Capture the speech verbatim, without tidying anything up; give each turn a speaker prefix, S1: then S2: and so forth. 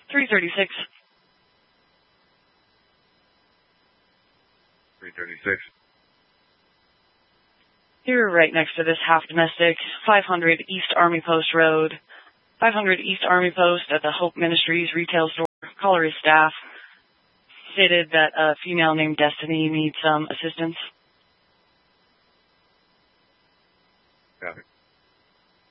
S1: three thirty-six.
S2: three thirty-six.
S1: You're right next to this half domestic, five hundred East Army Post Road. five hundred East Army Post at the Hope Ministries retail store. Caller is staff. Stated that a female named Destiny needs some assistance.
S2: Got it.